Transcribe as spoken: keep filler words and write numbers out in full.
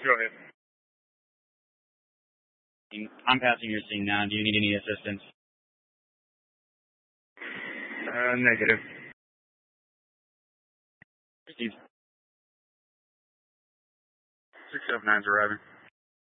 Go ahead. I'm passing your scene now. Do you need any assistance? Uh, negative. Steve. six seven nine's arriving.